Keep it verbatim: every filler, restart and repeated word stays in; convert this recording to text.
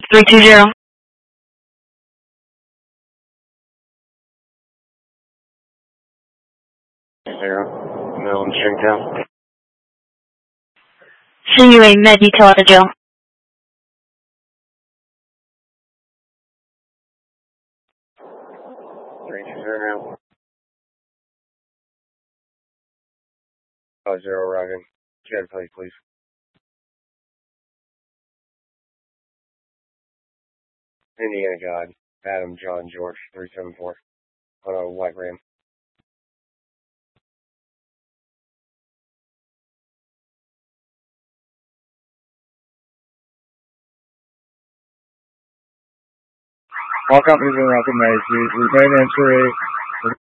three two zero. Zero. Middle in Stringtown. Send you a med detail at the jail. three two zero. Oh, zero arriving. Jet plate, please. Indiana God. Adam John George, three seven four. On a white Ram. All companies are recognized. We remain entry.